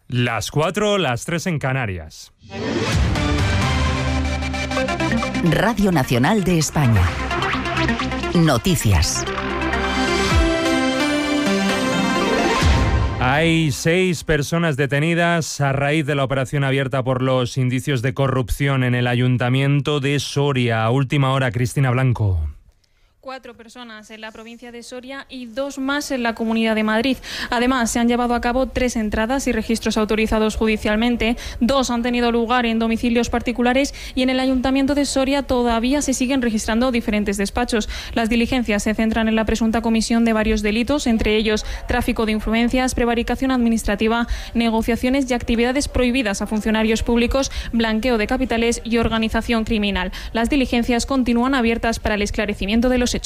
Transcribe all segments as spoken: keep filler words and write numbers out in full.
Las cuatro, las tres en Canarias. Radio Nacional de España. Noticias. Hay seis personas detenidas a raíz de la operación abierta por los indicios de corrupción en el Ayuntamiento de Soria. A última hora, Cristina Blanco. Cuatro personas en la provincia de Soria y dos más en la Comunidad de Madrid. Además, se han llevado a cabo tres entradas y registros autorizados judicialmente. Dos han tenido lugar en domicilios particulares y en el Ayuntamiento de Soria todavía se siguen registrando diferentes despachos. Las diligencias se centran en la presunta comisión de varios delitos, entre ellos tráfico de influencias, prevaricación administrativa, negociaciones y actividades prohibidas a funcionarios públicos, blanqueo de capitales y organización criminal. Las diligencias continúan abiertas para el esclarecimiento de los hechos.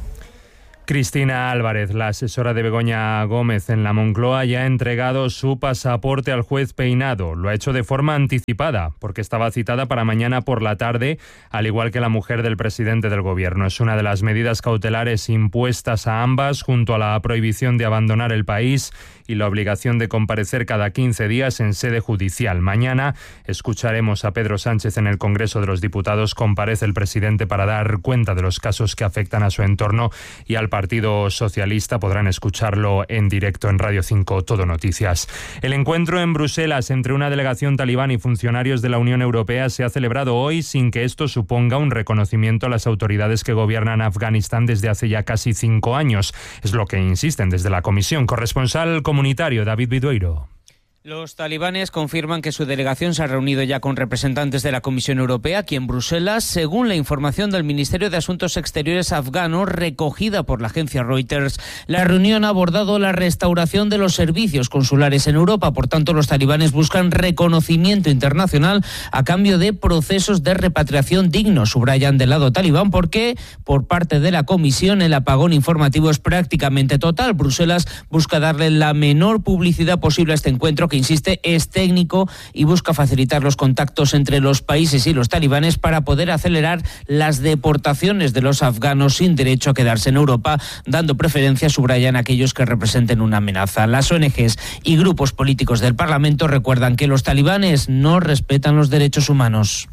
Cristina Álvarez, la asesora de Begoña Gómez en la Moncloa, ya ha entregado su pasaporte al juez Peinado. Lo ha hecho de forma anticipada, porque estaba citada para mañana por la tarde, al igual que la mujer del presidente del Gobierno. Es una de las medidas cautelares impuestas a ambas, junto a la prohibición de abandonar el país y la obligación de comparecer cada quince días en sede judicial. Mañana escucharemos a Pedro Sánchez en el Congreso de los Diputados. Comparece el presidente para dar cuenta de los casos que afectan a su entorno y al Partido Socialista. Podrán escucharlo en directo en Radio cinco Todo Noticias. El encuentro en Bruselas entre una delegación talibán y funcionarios de la Unión Europea se ha celebrado hoy sin que esto suponga un reconocimiento a las autoridades que gobiernan Afganistán desde hace ya casi cinco años. Es lo que insisten desde la Comisión. Corresponsal comunitario David Vidueiro. Los talibanes confirman que su delegación se ha reunido ya con representantes de la Comisión Europea aquí en Bruselas, según la información del Ministerio de Asuntos Exteriores afgano recogida por la agencia Reuters. La reunión ha abordado la restauración de los servicios consulares en Europa. Por tanto, los talibanes buscan reconocimiento internacional a cambio de procesos de repatriación dignos, subrayan del lado talibán, porque por parte de la Comisión el apagón informativo es prácticamente total. Bruselas busca darle la menor publicidad posible a este encuentro, que insiste, es técnico y busca facilitar los contactos entre los países y los talibanes para poder acelerar las deportaciones de los afganos sin derecho a quedarse en Europa, dando preferencia, subrayan, a aquellos que representen una amenaza. Las O N Ges y grupos políticos del Parlamento recuerdan que los talibanes no respetan los derechos humanos.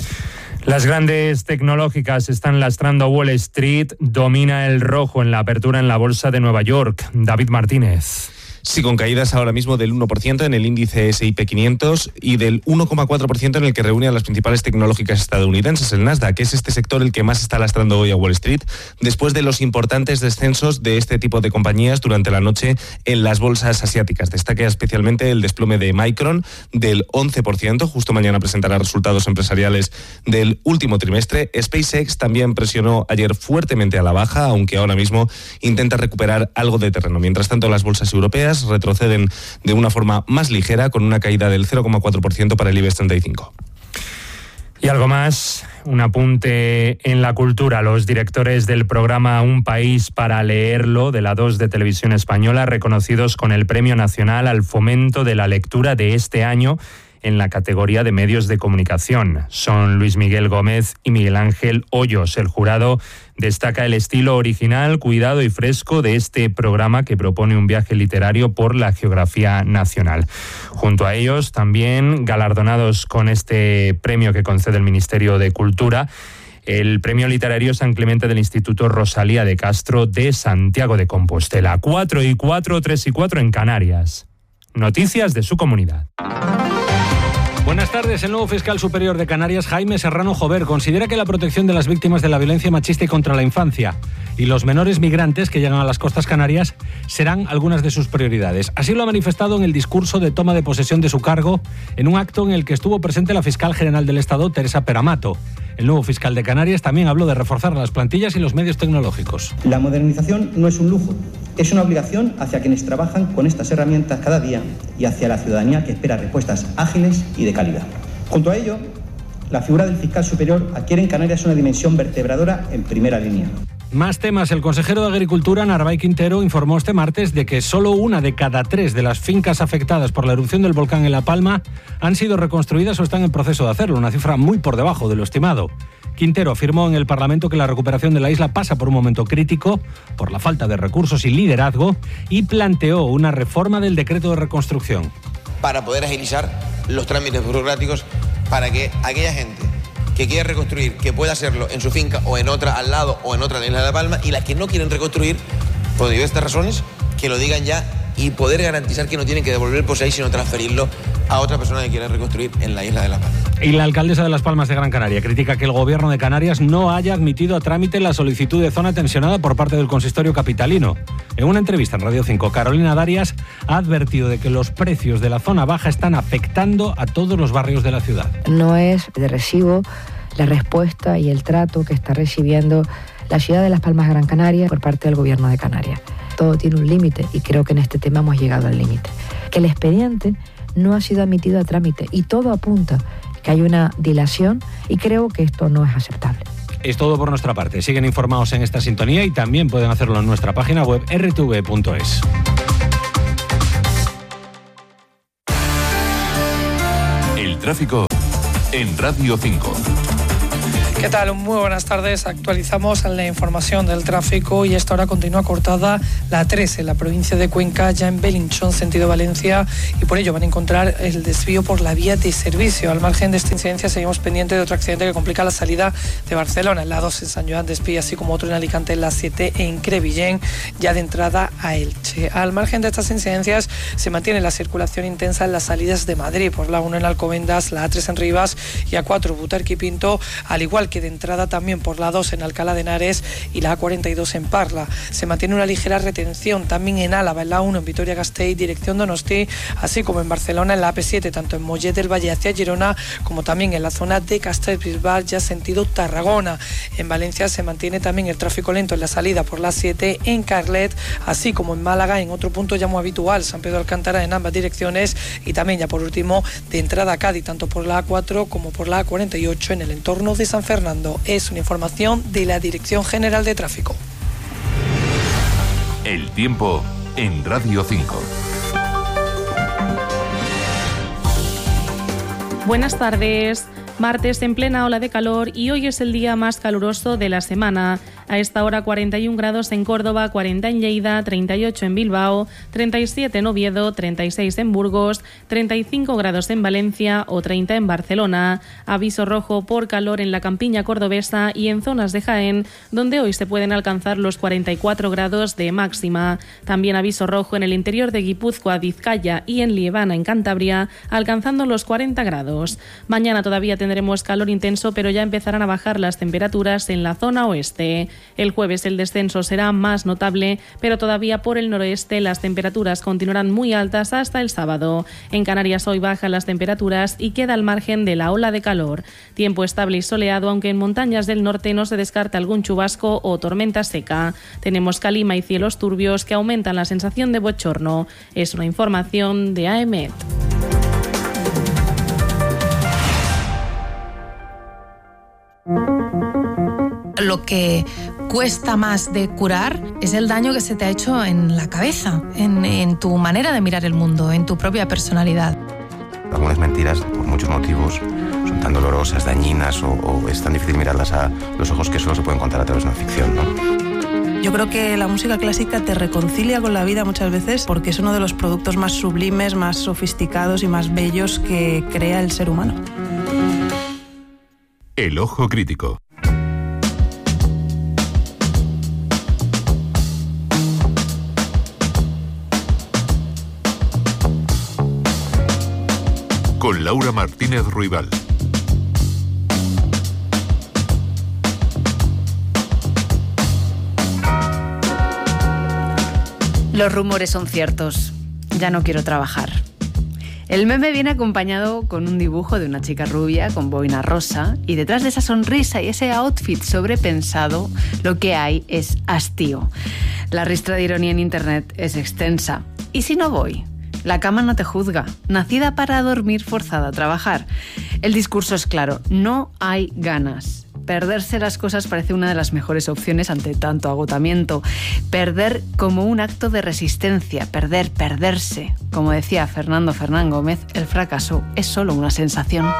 Las grandes tecnológicas están lastrando a Wall Street. Domina el rojo en la apertura en la bolsa de Nueva York. David Martínez. Sí, con caídas ahora mismo del uno por ciento en el índice ese y pe quinientos y del uno coma cuatro por ciento en el que reúne a las principales tecnológicas estadounidenses, el Nasdaq, que es este sector el que más está lastrando hoy a Wall Street, después de los importantes descensos de este tipo de compañías durante la noche en las bolsas asiáticas. Destaca especialmente el desplome de Micron del once por ciento, justo mañana presentará resultados empresariales del último trimestre. SpaceX también presionó ayer fuertemente a la baja, aunque ahora mismo intenta recuperar algo de terreno. Mientras tanto, las bolsas europeas retroceden de una forma más ligera, con una caída del cero coma cuatro por ciento para el IBEX treinta y cinco. Y algo más, un apunte en la cultura. Los directores del programa Un País para Leerlo de la dos de Televisión Española, reconocidos con el Premio Nacional al Fomento de la Lectura de este año en la categoría de medios de comunicación. Son Luis Miguel Gómez y Miguel Ángel Hoyos. El jurado destaca el estilo original, cuidado y fresco de este programa, que propone un viaje literario por la geografía nacional. Junto a ellos, también galardonados con este premio que concede el Ministerio de Cultura, el Premio Literario San Clemente del Instituto Rosalía de Castro de Santiago de Compostela. Cuatro y cuatro, tres y cuatro en Canarias. Noticias de su comunidad. Buenas tardes. El nuevo fiscal superior de Canarias, Jaime Serrano Jover, considera que la protección de las víctimas de la violencia machista y contra la infancia y los menores migrantes que llegan a las costas canarias serán algunas de sus prioridades. Así lo ha manifestado en el discurso de toma de posesión de su cargo, en un acto en el que estuvo presente la fiscal general del Estado, Teresa Peramato. El nuevo fiscal de Canarias también habló de reforzar las plantillas y los medios tecnológicos. La modernización no es un lujo, es una obligación hacia quienes trabajan con estas herramientas cada día y hacia la ciudadanía que espera respuestas ágiles y de calidad. Junto a ello, la figura del fiscal superior adquiere en Canarias una dimensión vertebradora en primera línea. Más temas. El consejero de Agricultura, Narváez Quintero, informó este martes de que solo una de cada tres de las fincas afectadas por la erupción del volcán en La Palma han sido reconstruidas o están en proceso de hacerlo, una cifra muy por debajo de lo estimado. Quintero afirmó en el Parlamento que la recuperación de la isla pasa por un momento crítico por la falta de recursos y liderazgo y planteó una reforma del decreto de reconstrucción. para poder agilizar los trámites burocráticos para que aquella gente que quiera reconstruir, que pueda hacerlo en su finca o en otra al lado o en otra en la Isla de La Palma, y las que no quieren reconstruir, por diversas razones, que lo digan ya y poder garantizar que no tienen que devolver el P O S E I, sino transferirlo a otra persona que quiera reconstruir en la Isla de La Palma. Y la alcaldesa de Las Palmas de Gran Canaria critica que el gobierno de Canarias no haya admitido a trámite la solicitud de zona tensionada por parte del consistorio capitalino. En una entrevista en Radio cinco, Carolina Darias ha advertido de que los precios de la zona baja están afectando a todos los barrios de la ciudad. No es de recibo la respuesta y el trato que está recibiendo la ciudad de Las Palmas de Gran Canaria por parte del gobierno de Canarias. Todo tiene un límite y creo que en este tema hemos llegado al límite. Que el expediente no ha sido admitido a trámite y todo apunta que hay una dilación y creo que esto no es aceptable. Es todo por nuestra parte. Siguen informados en esta sintonía y también pueden hacerlo en nuestra página web erre te ve punto es. El tráfico en Radio cinco. ¿Qué tal? Muy buenas tardes. Actualizamos la información del tráfico y esta hora continúa cortada la tres en la provincia de Cuenca, ya en Belinchón, sentido Valencia, y por ello van a encontrar el desvío por la vía de servicio. Al margen de esta incidencia seguimos pendientes de otro accidente que complica la salida de Barcelona, en la dos en Sant Joan d'Espí, así como otro en Alicante en la siete en Crevillent, ya de entrada a Elche. Al margen de estas incidencias se mantiene la circulación intensa en las salidas de Madrid, por la uno en Alcobendas, la A tres en Rivas y A cuatro Butarque y Pinto, al igual que de entrada también por la dos en Alcalá de Henares y la A cuarenta y dos en Parla. Se mantiene una ligera retención también en Álava, en la uno en Vitoria-Gasteiz, dirección Donosti, así como en Barcelona en la A P siete, tanto en Mollet del Valle hacia Girona como también en la zona de Castellbisbal, ya sentido Tarragona. En Valencia se mantiene también el tráfico lento en la salida por la siete en Carlet, así como en Málaga, en otro punto ya muy habitual, San Pedro Alcántara en ambas direcciones, y también ya por último de entrada a Cádiz, tanto por la A cuatro como por la A cuarenta y ocho en el entorno de San Fernando. Es una información de la Dirección General de Tráfico. El tiempo en Radio cinco. Buenas tardes. Martes en plena ola de calor y hoy es el día más caluroso de la semana. A esta hora cuarenta y un grados en Córdoba, cuarenta en Lleida, treinta y ocho en Bilbao, treinta y siete en Oviedo, treinta y seis en Burgos, treinta y cinco grados en Valencia o treinta en Barcelona. Aviso rojo por calor en la campiña cordobesa y en zonas de Jaén, donde hoy se pueden alcanzar los cuarenta y cuatro grados de máxima. También aviso rojo en el interior de Guipúzcoa, Vizcaya y en Liebana, en Cantabria, alcanzando los cuarenta grados. Mañana todavía tendremos calor intenso, pero ya empezarán a bajar las temperaturas en la zona oeste. El jueves el descenso será más notable, pero todavía por el noroeste las temperaturas continuarán muy altas hasta el sábado. En Canarias hoy bajan las temperaturas y queda al margen de la ola de calor. Tiempo estable y soleado, aunque en montañas del norte no se descarta algún chubasco o tormenta seca. Tenemos calima y cielos turbios que aumentan la sensación de bochorno. Es una información de A E M E T. Lo que cuesta más de curar es el daño que se te ha hecho en la cabeza, en, en tu manera de mirar el mundo, en tu propia personalidad. Algunas mentiras, por muchos motivos, son tan dolorosas, dañinas o, o es tan difícil mirarlas a los ojos que solo se pueden contar a través de una ficción, ¿no? Yo creo que la música clásica te reconcilia con la vida muchas veces porque es uno de los productos más sublimes, más sofisticados y más bellos que crea el ser humano. El ojo crítico. Con Laura Martínez Ruibal. Los rumores son ciertos. Ya no quiero trabajar. El meme viene acompañado con un dibujo de una chica rubia con boina rosa y detrás de esa sonrisa y ese outfit sobrepensado lo que hay es hastío. La ristra de ironía en internet es extensa. ¿Y si no voy? La cama no te juzga, nacida para dormir, forzada a trabajar. El discurso es claro, no hay ganas. Perderse las cosas parece una de las mejores opciones ante tanto agotamiento. Perder como un acto de resistencia, perder, perderse. Como decía Fernando Fernán Gómez, el fracaso es solo una sensación.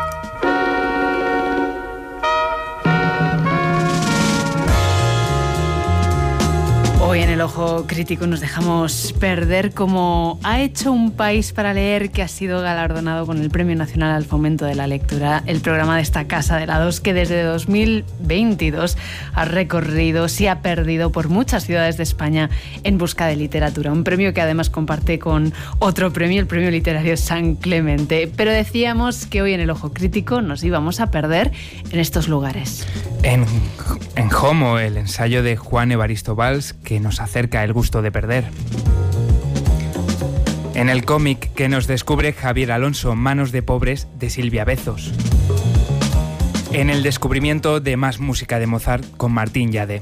Hoy Hoy en el Ojo Crítico nos dejamos perder como ha hecho un país para leer, que ha sido galardonado con el Premio Nacional al Fomento de la Lectura, el programa de esta Casa de la Dos, que desde dos mil veintidós ha recorrido, se ha perdido por muchas ciudades de España en busca de literatura. Un premio que además comparte con otro premio, el Premio Literario San Clemente. Pero decíamos que hoy en el Ojo Crítico nos íbamos a perder en estos lugares. En, en Homo, el ensayo de Juan Evaristo Valls, que nos acerca el gusto de perder. En el cómic que nos descubre Javier Alonso, Manos de pobres, de Silvia Bezos. En el descubrimiento de más música de Mozart con Martín Yade.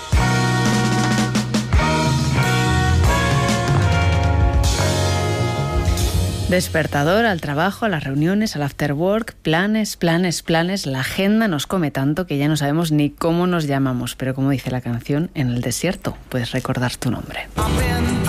Despertador, al trabajo, a las reuniones, al after work, planes, planes, planes. La agenda nos come tanto que ya no sabemos ni cómo nos llamamos. Pero como dice la canción, en el desierto puedes recordar tu nombre.